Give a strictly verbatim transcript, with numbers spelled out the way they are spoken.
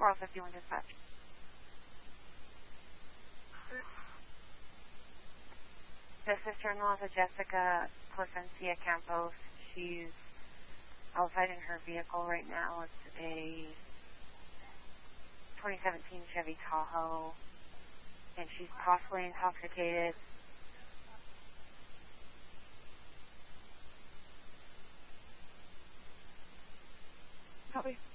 four oh fifty-one dispatch. The sister-in-law is Jessica Placencia Campos. She's outside in her vehicle right now. It's a twenty seventeen Chevy Tahoe, and she's possibly intoxicated. Copy.